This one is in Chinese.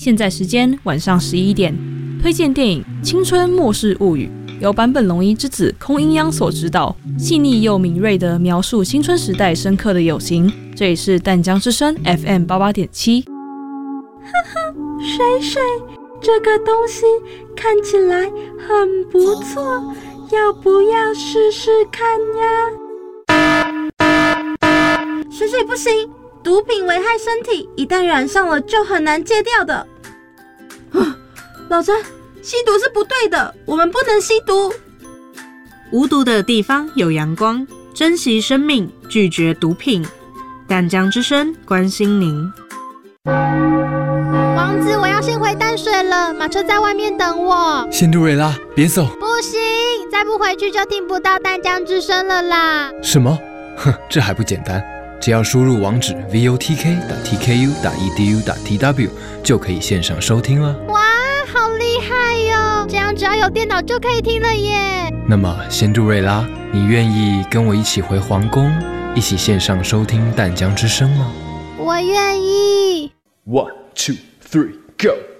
现在时间晚上11点，推荐电影《青春末世物语》，由坂本龙一之子空音央所执导，细腻又敏锐地描述青春时代深刻的友情。这里是淡江之声 FM88.7。 水水，这个东西看起来很不错，要不要试试看呀？水水不行，毒品危害身体，一旦染上了就很难戒掉的。老詹，吸毒是不对的，我们不能吸毒。 无毒的地方有阳光，珍惜生命，拒绝毒品。淡江之声关心您。 王子，我要先回淡水了，马车在外面等我。 仙杜瑞拉，别走！ 不行，再不回去就听不到淡江之声了啦。 什么？哼，这还不简单，只要输入网址 votk.tku.edu.tw 就可以线上收听了。 哇，好厉害哟！这样只要有电脑就可以听了耶。 那么，仙杜瑞拉，你愿意跟我一起回皇宫，一起线上收听淡江之声吗？ 我愿意。 1, 2, 3, go!